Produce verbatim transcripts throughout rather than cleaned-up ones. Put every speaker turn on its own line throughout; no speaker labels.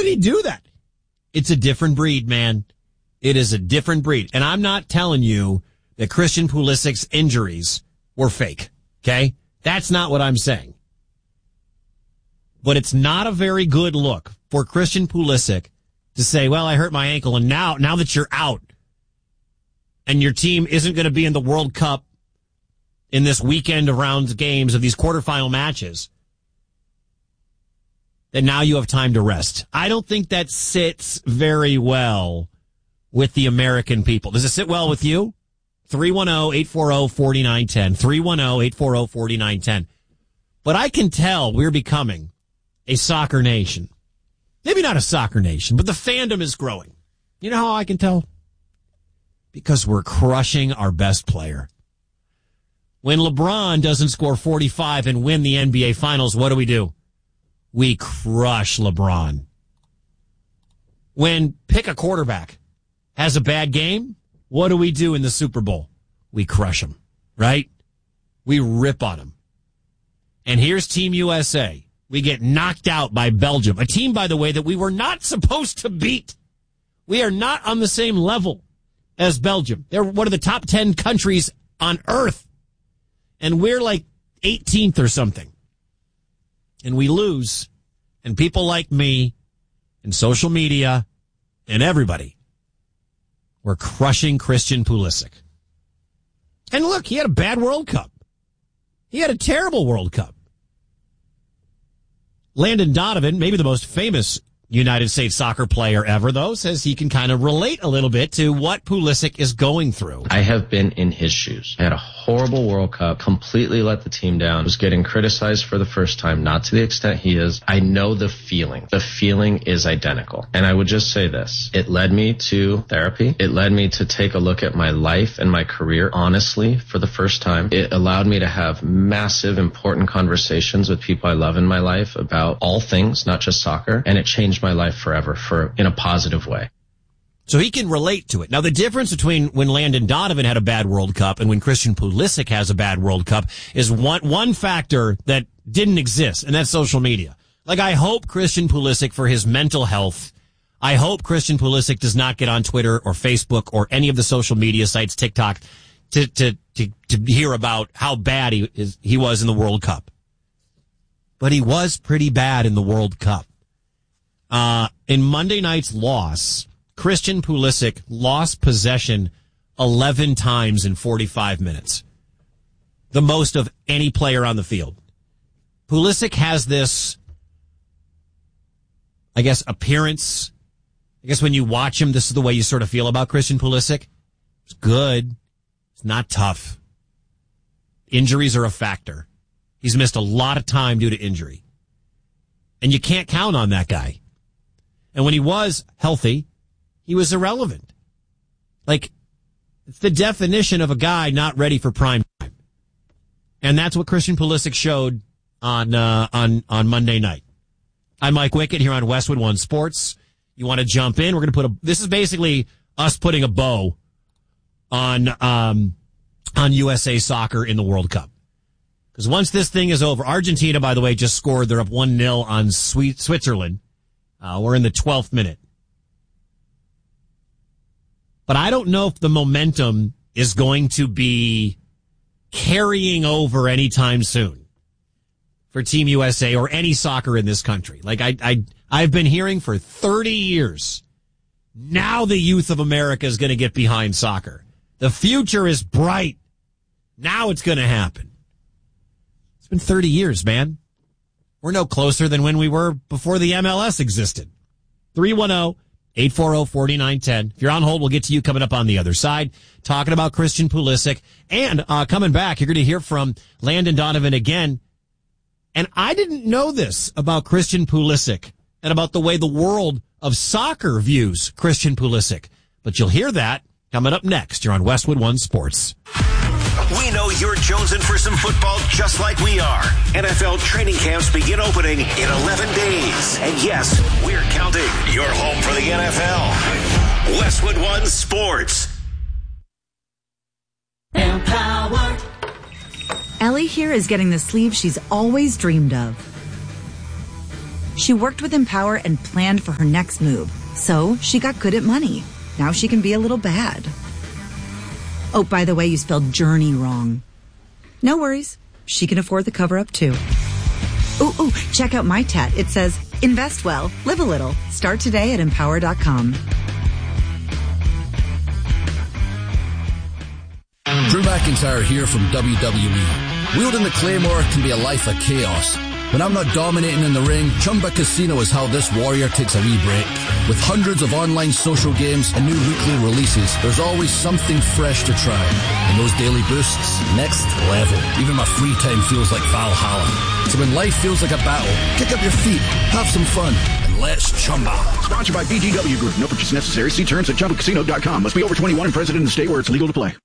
he do that? It's a different breed, man. It is a different breed. And I'm not telling you that Christian Pulisic's injuries were fake, okay? That's not what I'm saying. But it's not a very good look for Christian Pulisic to say, well, I hurt my ankle, and now, now that you're out and your team isn't going to be in the World Cup in this weekend of rounds games of these quarterfinal matches, that now you have time to rest. I don't think that sits very well with the American people. Does it sit well with you? three one zero, eight four zero, four nine one zero. three one zero, eight four zero, four nine one zero. But I can tell we're becoming a soccer nation. Maybe not a soccer nation, but the fandom is growing. You know how I can tell? Because we're crushing our best player. When LeBron doesn't score forty-five and win the N B A Finals, what do we do? We crush LeBron. When pick a quarterback has a bad game, what do we do in the Super Bowl? We crush him, right? We rip on him. And here's Team U S A. We get knocked out by Belgium, a team, by the way, that we were not supposed to beat. We are not on the same level as Belgium. They're one of the top ten countries on earth. And we're like eighteenth or something. And we lose. And people like me and social media and everybody were crushing Christian Pulisic. And look, he had a bad World Cup. He had a terrible World Cup. Landon Donovan, maybe the most famous United States soccer player ever, though, says he can kind of relate a little bit to what Pulisic is going through.
I have been in his shoes. I had a horrible World Cup, completely let the team down, was getting criticized for the first time, not to the extent he is. I know the feeling. The feeling is identical. And I would just say this. It led me to therapy. It led me to take a look at my life and my career honestly for the first time. It allowed me to have massive, important conversations with people I love in my life about all things, not just soccer. And it changed my life forever for in a positive way.
So he can relate to it. Now, the difference between when Landon Donovan had a bad World Cup and when Christian Pulisic has a bad World Cup is one one factor that didn't exist, and that's social media. Like, I hope Christian Pulisic, for his mental health, I hope Christian Pulisic does not get on Twitter or Facebook or any of the social media sites, TikTok, to to to, to hear about how bad he is, he was in the World Cup. But he was pretty bad in the World Cup. Uh, in Monday night's loss, Christian Pulisic lost possession eleven times in forty-five minutes. The most of any player on the field. Pulisic has this, I guess, appearance. I guess when you watch him, this is the way you sort of feel about Christian Pulisic. It's good. It's not tough. Injuries are a factor. He's missed a lot of time due to injury. And you can't count on that guy. And when he was healthy, he was irrelevant. Like, it's the definition of a guy not ready for prime time. And that's what Christian Pulisic showed on uh, on on Monday night. I'm Mike Wickett here on Westwood One Sports. You want to jump in? We're going to put a. This is basically us putting a bow on um, on U S A Soccer in the World Cup. Because once this thing is over, Argentina, by the way, just scored. They're up one nil on Switzerland. Uh, we're in the twelfth minute. But I don't know if the momentum is going to be carrying over anytime soon for Team U S A or any soccer in this country. Like, I, I, I've been hearing for thirty years, now the youth of America is going to get behind soccer. The future is bright. Now it's going to happen. It's been thirty years, man. We're no closer than when we were before the M L S existed. three one zero, eight four zero, four nine one zero. If you're on hold, we'll get to you coming up on the other side, talking about Christian Pulisic. And uh, coming back, you're going to hear from Landon Donovan again. And I didn't know this about Christian Pulisic and about the way the world of soccer views Christian Pulisic. But you'll hear that coming up next. You're on Westwood One Sports.
We know you're jonesing for some football just like we are. N F L training camps begin opening in eleven days. And yes, we're counting. You're home for the N F L. Westwood One Sports.
Empower. Ellie here is getting the sleeve she's always dreamed of. She worked with Empower and planned for her next move. So she got good at money. Now she can be a little bad. Oh, by the way, you spelled journey wrong. No worries. She can afford the cover-up, too. Ooh, ooh, check out my tat. It says, invest well, live a little. Start today at empower dot com.
Drew McIntyre here from W W E. Wielding the Claymore can be a life of chaos. When I'm not dominating in the ring, Chumba Casino is how this warrior takes a wee break. With hundreds of online social games and new weekly releases, there's always something fresh to try. And those daily boosts, next level. Even my free time feels like Valhalla. So when life feels like a battle, kick up your feet, have some fun, and let's chumba.
Sponsored by B G W Group. No purchase necessary. See terms at chumba casino dot com. Must be over twenty-one and present in the state where it's legal to play.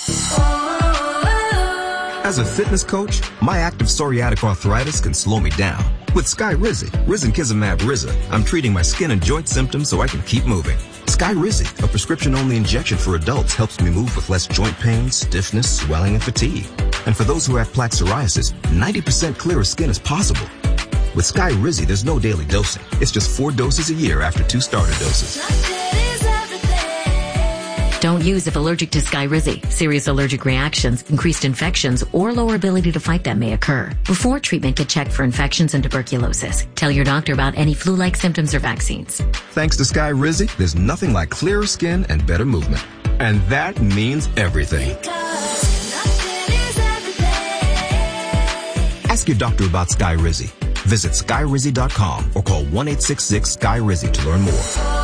As a fitness coach, my active psoriatic arthritis can slow me down. With Skyrizi, Risankizumab Riza, I'm treating my skin and joint symptoms so I can keep moving. Skyrizi, a prescription-only injection for adults, helps me move with less joint pain, stiffness, swelling, and fatigue. And for those who have plaque psoriasis, ninety percent clearer skin is possible. With Skyrizi, there's no daily dosing. It's just four doses a year after two starter doses.
Don't use if allergic to Skyrizi. Serious allergic reactions, increased infections, or lower ability to fight them may occur. Before treatment, get checked for infections and tuberculosis. Tell your doctor about any flu-like symptoms or vaccines.
Thanks to Skyrizi, there's nothing like clearer skin and better movement. And that means everything. Ask your doctor about Skyrizi. Visit Skyrizi dot com or call one eight six six Sky Rizi to learn more.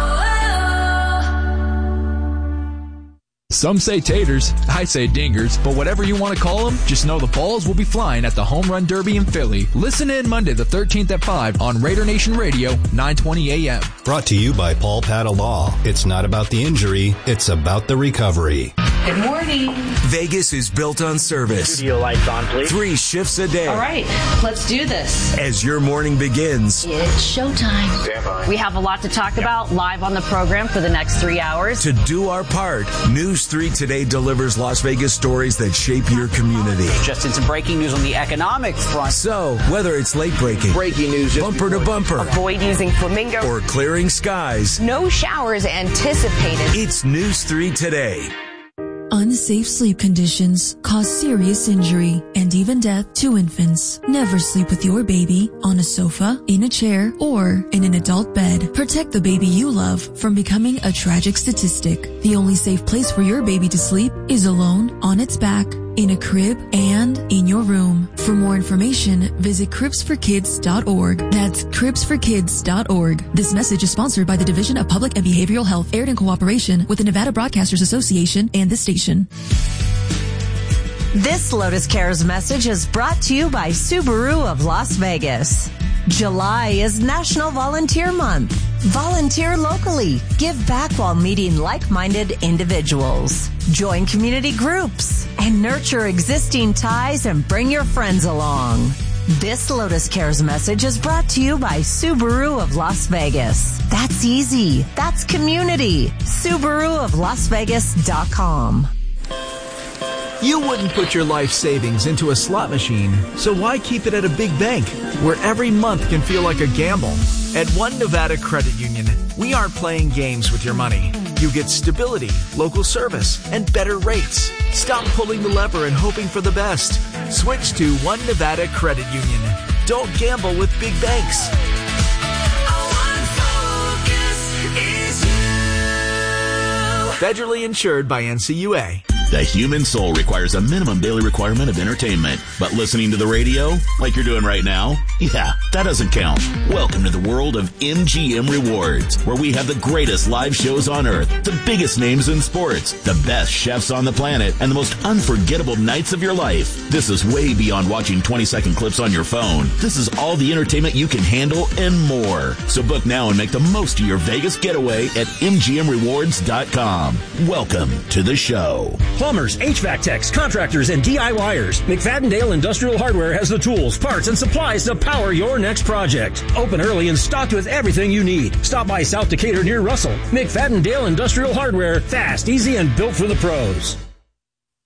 Some say taters, I say dingers, but whatever you want to call them, just know the balls will be flying at the Home Run Derby in Philly. Listen in Monday the thirteenth at five on Raider Nation Radio, nine twenty A M.
Brought to you by Paul Pata Law. It's not about the injury, it's about the recovery.
Good morning.
Vegas is built on service.
Studio lights on, please.
Three shifts a day.
All right, let's do this.
As your morning begins.
It's showtime.
Stand by.
We have a lot to talk about live on the program for the next three hours.
To do our part, News three Today delivers Las Vegas stories that shape your community.
Just in some breaking news on the economic front.
So, whether it's late breaking,
breaking news,
bumper to bumper,
avoid using flamingo,
or clearing skies,
no showers anticipated.
It's News three Today.
Unsafe sleep conditions cause serious injury and even death to infants. Never sleep with your baby on a sofa, in a chair, or in an adult bed. Protect the baby you love from becoming a tragic statistic. The only safe place for your baby to sleep is alone, on its back, in a crib, and in your room. For more information, visit cribs for kids dot org. That's cribs for kids dot org. This message is sponsored by the Division of Public and Behavioral Health, aired in cooperation with the Nevada Broadcasters Association and this station.
This Lotus Cares message is brought to you by Subaru of Las Vegas. July is National Volunteer Month. Volunteer locally. Give back while meeting like-minded individuals. Join community groups and nurture existing ties and bring your friends along. This Lotus Cares message is brought to you by Subaru of Las Vegas. That's easy. That's community. Subaru of Las Vegas dot com.
You wouldn't put your life savings into a slot machine, so why keep it at a big bank where every month can feel like a gamble? At One Nevada Credit Union, we aren't playing games with your money. You get stability, local service, and better rates. Stop pulling the lever and hoping for the best. Switch to One Nevada Credit Union. Don't gamble with big banks. Federally insured by N C U A.
The human soul requires a minimum daily requirement of entertainment. But listening to the radio, like you're doing right now, yeah, that doesn't count. Welcome to the world of M G M Rewards, where we have the greatest live shows on earth, the biggest names in sports, the best chefs on the planet, and the most unforgettable nights of your life. This is way beyond watching twenty-second clips on your phone. This is all the entertainment you can handle and more. So book now and make the most of your Vegas getaway at M G M rewards dot com. Welcome to the show.
Plumbers, H V A C techs, contractors, and D I Y ers. McFadden-Dale Industrial Hardware has the tools, parts, and supplies to power your next project. Open early and stocked with everything you need. Stop by South Decatur near Russell. McFadden-Dale Industrial Hardware. Fast, easy, and built for the pros.